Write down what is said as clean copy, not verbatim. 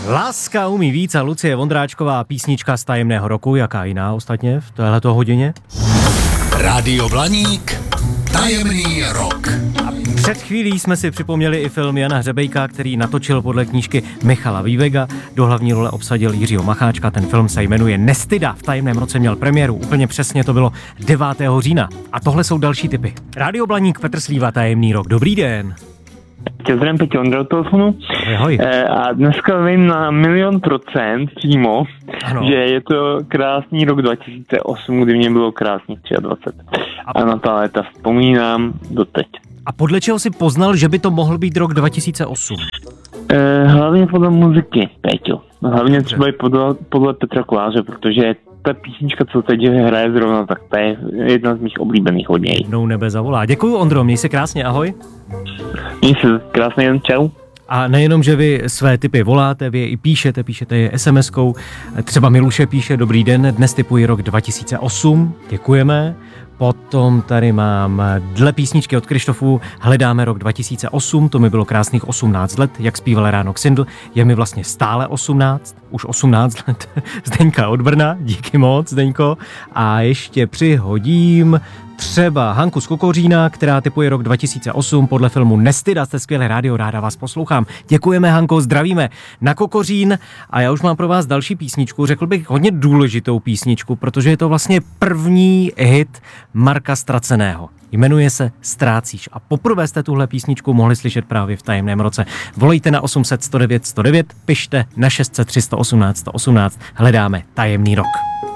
Láska umí víc a Lucie Vondráčková, písnička z Tajemného roku, jaká jiná ostatně v téhleto hodině? Rádio Blaník, Tajemný rok. Před chvílí jsme si připomněli i film Jana Hřebejka, který natočil podle knížky Michala Vývega. Do hlavní role obsadil Jiřího Macháčka, ten film se jmenuje Nestyda. V Tajemném roce měl premiéru, úplně přesně to bylo 9. října. A tohle jsou další tipy. Rádio Blaník, Petr Slíva, Tajemný rok. Dobrý den. Tě zdravím, Petě, Ondra od telefonu. Ahoj. A dneska vím na 1,000,000% přímo, ano. Že je to krásný rok 2008, kdy mě bylo krásných 23. A na ta léta vzpomínám doteď. A podle čeho si poznal, že by to mohl být rok 2008? Hlavně podle muziky, Péťo. Hlavně třeba i podle Petra Koláře, protože ta písnička, co teď hraje zrovna, tak to je jedna z mých oblíbených od něj. Jednou nebe zavolá. Děkuju, Ondro, měj se krásně, ahoj. Měj se krásný den, čau. A nejenom, že vy své tipy voláte, vy i píšete je SMS-kou. Třeba Miluše píše, dobrý den, dnes tipuji rok 2008, děkujeme. Potom tady mám dle písničky od Krištofu hledáme rok 2008, to mi bylo krásných 18 let, jak zpíval ráno Ksindl, je mi vlastně stále 18, už 18 let, Zdeňka od Brna, díky moc, Zdeňko. A ještě přihodím třeba Hanku z Kokořína, která tipuje rok 2008 podle filmu Nestyda, jste skvělé rádio, ráda vás poslouchám. Děkujeme, Hanko, zdravíme na Kokořín a já už mám pro vás další písničku, řekl bych hodně důležitou písničku, protože je to vlastně první hit Marka Ztraceného. Jmenuje se Ztrácíš a poprvé jste tuhle písničku mohli slyšet právě v Tajemném roce. Volejte na 800 109 109, pište na 600 318 118, hledáme Tajemný rok.